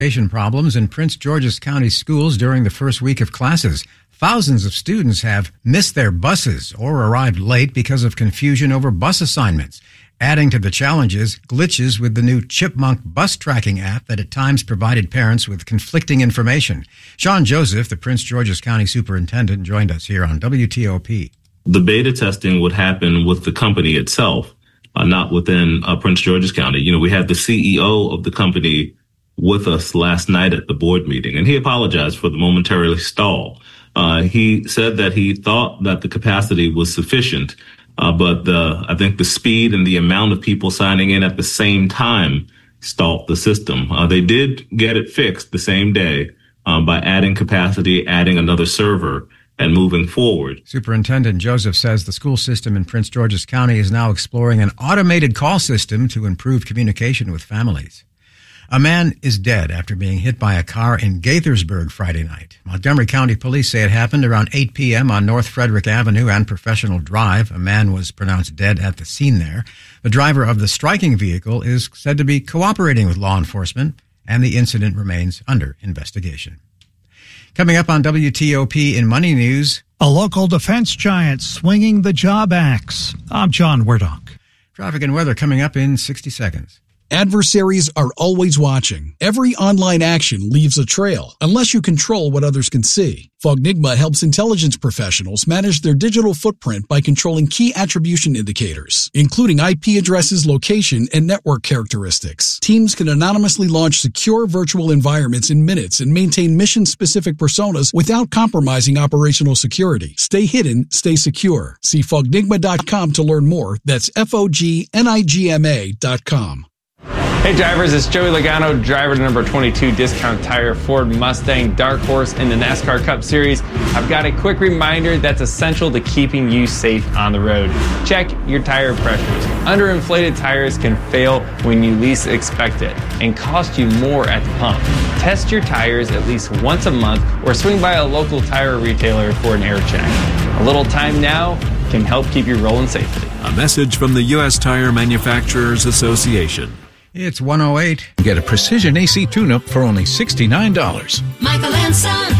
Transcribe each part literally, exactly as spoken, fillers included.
Problems in Prince George's County schools during the first week of classes. Thousands of students have missed their buses or arrived late because of confusion over bus assignments. Adding to the challenges, glitches with the new Chipmunk bus tracking app that at times provided parents with conflicting information. Sean Joseph, the Prince George's County superintendent, joined us here on W T O P. The beta testing would happen with the company itself, uh, not within uh, Prince George's County. You know, we had the C E O of the company with us last night at the board meeting, and he apologized for the momentary stall. Uh, he said that he thought that the capacity was sufficient, uh, but the, I think the speed and the amount of people signing in at the same time stalled the system. Uh, they did get it fixed the same day um, by adding capacity, adding another server, and moving forward. Superintendent Joseph says the school system in Prince George's County is now exploring an automated call system to improve communication with families. A man is dead after being hit by a car in Gaithersburg Friday night. Montgomery County Police say it happened around eight p.m. on North Frederick Avenue and Professional Drive. A man was pronounced dead at the scene there. The driver of the striking vehicle is said to be cooperating with law enforcement, and the incident remains under investigation. Coming up on W T O P in Money News, a local defense giant swinging the job axe. I'm John Werdock. Traffic and weather coming up in sixty seconds. Adversaries are always watching. Every online action leaves a trail, unless you control what others can see. Fognigma helps intelligence professionals manage their digital footprint by controlling key attribution indicators, including I P addresses, location, and network characteristics. Teams can anonymously launch secure virtual environments in minutes and maintain mission-specific personas without compromising operational security. Stay hidden, stay secure. See fognigma dot com to learn more. That's F O G N I G M A dot com. Hey drivers, it's Joey Logano, driver to number twenty-two Discount Tire Ford Mustang Dark Horse in the NASCAR Cup Series. I've got a quick reminder that's essential to keeping you safe on the road. Check your tire pressures. Underinflated tires can fail when you least expect it and cost you more at the pump. Test your tires at least once a month or swing by a local tire retailer for an air check. A little time now can help keep you rolling safely. A message from the U S Tire Manufacturers Association. It's one oh eight. Get a precision A C tune-up for only sixty-nine dollars. Michael and Son.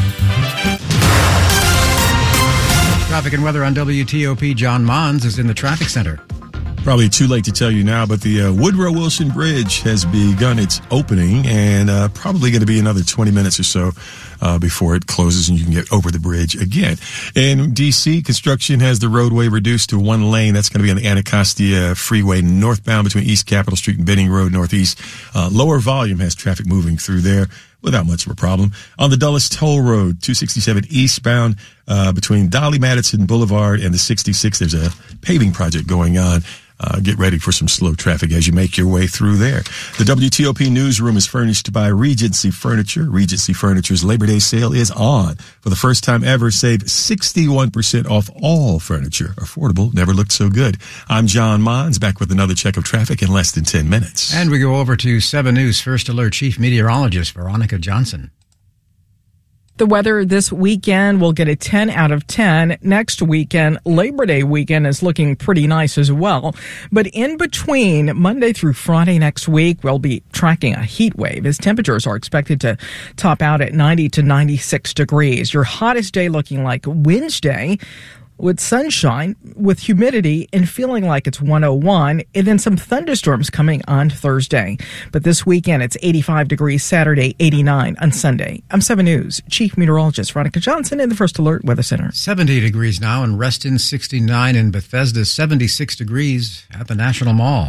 Traffic and weather on W T O P. John Mons is in the traffic center. Probably too late to tell you now, but the uh, Woodrow Wilson Bridge has begun its opening, and uh, probably going to be another twenty minutes or so uh, before it closes and you can get over the bridge again. In D C, construction has the roadway reduced to one lane. That's going to be on the Anacostia Freeway northbound between East Capitol Street and Benning Road northeast. Uh, lower volume has traffic moving through there without much of a problem. On the Dulles Toll Road, two sixty-seven eastbound uh, between Dolly Madison Boulevard and the sixty-six, there's a paving project going on. Uh, get ready for some slow traffic as you make your way through there. The W T O P newsroom is furnished by Regency Furniture. Regency Furniture's Labor Day sale is on. For the first time ever, save sixty-one percent off all furniture. Affordable, never looked so good. I'm John Mons, back with another check of traffic in less than ten minutes. And we go over to seven News First Alert Chief Meteorologist Veronica Johnson. The weather this weekend will get a ten out of ten. Next weekend, Labor Day weekend, is looking pretty nice as well. But in between Monday through Friday next week, we'll be tracking a heat wave as temperatures are expected to top out at ninety to ninety-six degrees. Your hottest day looking like Wednesday, with sunshine, with humidity, and feeling like it's one oh one, and then some thunderstorms coming on Thursday. But this weekend, it's eighty-five degrees, Saturday, eighty-nine on Sunday. I'm seven News Chief Meteorologist Veronica Johnson in the First Alert Weather Center. seventy degrees now in Reston, sixty-nine in Bethesda, seventy-six degrees at the National Mall.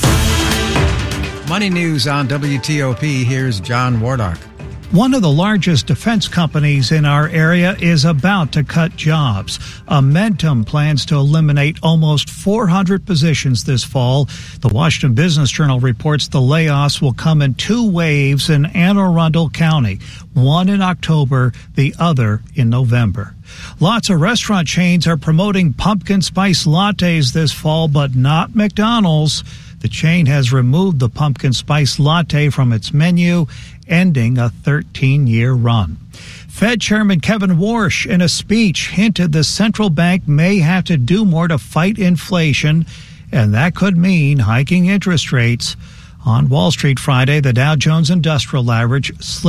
Money News on W T O P. Here's John Wardock. One of the largest defense companies in our area is about to cut jobs. Amentum plans to eliminate almost four hundred positions this fall. The Washington Business Journal reports the layoffs will come in two waves in Anne Arundel County, one in October, the other in November. Lots of restaurant chains are promoting pumpkin spice lattes this fall, but not McDonald's. The chain has removed the pumpkin spice latte from its menu, ending a thirteen-year run. Fed Chairman Kevin Warsh, in a speech, hinted the central bank may have to do more to fight inflation, and that could mean hiking interest rates. On Wall Street Friday, the Dow Jones Industrial Average slipped